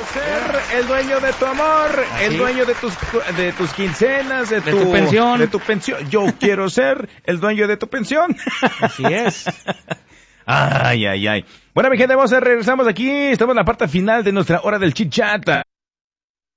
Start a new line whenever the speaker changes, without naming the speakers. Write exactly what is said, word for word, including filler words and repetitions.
ser el dueño de tu amor, Así. el dueño de tus de tus quincenas, de,
de
tu,
tu pensión.
de tu pensión. Yo quiero ser el dueño de tu pensión.
Así es.
Ay, ay, ay. Bueno, mi gente, vamos a regresamos aquí. Estamos en la parte final de nuestra hora del chit chat.